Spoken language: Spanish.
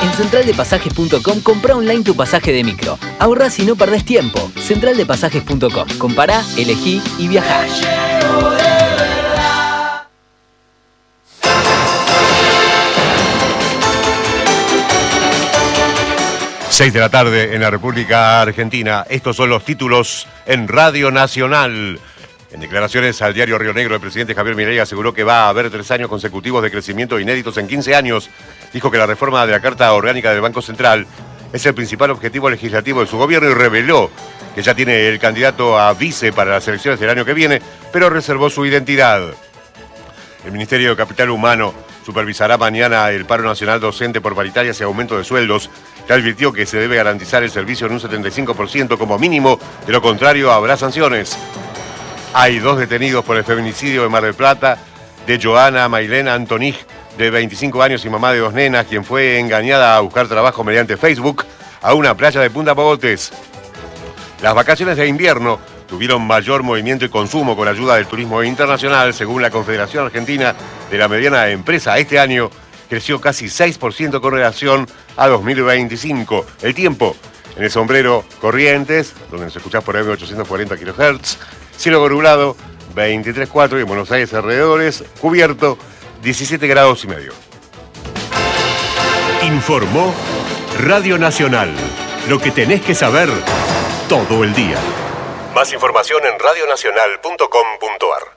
En centraldepasajes.com comprá online tu pasaje de micro. Ahorrás y no perdés tiempo. Centraldepasajes.com. Compará, elegí y viajá. 6 de la tarde en la República Argentina. Estos son los títulos en Radio Nacional. En declaraciones al diario Río Negro, el presidente Javier Milei aseguró que va a haber 3 años consecutivos de crecimiento inéditos en 15 años. Dijo que la reforma de la Carta Orgánica del Banco Central es el principal objetivo legislativo de su gobierno y reveló que ya tiene el candidato a vice para las elecciones del año que viene, pero reservó su identidad. El Ministerio de Capital Humano supervisará mañana el paro nacional docente por paritarias y aumento de sueldos. Ya advirtió que se debe garantizar el servicio en un 75% como mínimo, de lo contrario habrá sanciones. Hay 2 detenidos por el feminicidio de Mar del Plata de Joana Mailena Antonig, de 25 años y mamá de 2 nenas, quien fue engañada a buscar trabajo mediante Facebook a una playa de Punta Mogotes. Las vacaciones de invierno tuvieron mayor movimiento y consumo con ayuda del turismo internacional, según la Confederación Argentina de la Mediana Empresa. Este año creció casi 6% con relación a 2025. El tiempo en el Sombrero, Corrientes, donde nos escuchás por M840 kHz, cielo nublado, 23,4, y en Buenos Aires alrededores, cubierto, 17 grados y medio. Informó Radio Nacional. Lo que tenés que saber todo el día. Más información en radionacional.com.ar.